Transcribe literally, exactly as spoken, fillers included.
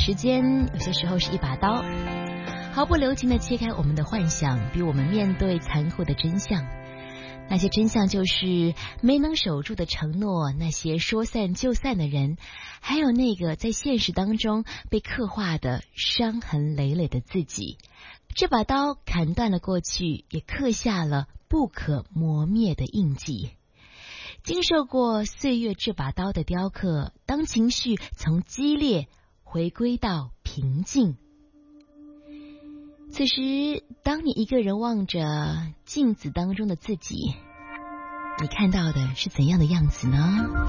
时间，有些时候是一把刀，毫不留情地切开我们的幻想，逼我们面对残酷的真相。那些真相就是没能守住的承诺，那些说散就散的人，还有那个在现实当中被刻画的伤痕累累的自己。这把刀砍断了过去，也刻下了不可磨灭的印记。经受过岁月这把刀的雕刻，当情绪从激烈回归到平静，此时当你一个人望着镜子当中的自己，你看到的是怎样的样子呢？